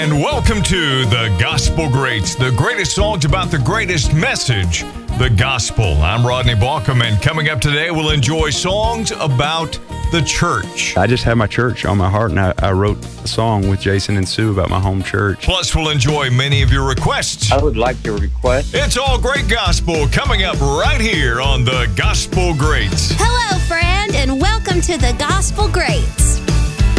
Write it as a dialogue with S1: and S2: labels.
S1: And welcome to the Gospel Greats, the greatest songs about the greatest message, the gospel. I'm Rodney Balcom, and coming up today, we'll enjoy songs about the church.
S2: I just had my church on my heart, and I wrote a song with Jason and Sue about my home church.
S1: Plus, we'll enjoy many of your requests.
S3: I would like to request.
S1: It's all great gospel coming up right here on the Gospel Greats.
S4: Hello, friend, and welcome to the Gospel Greats.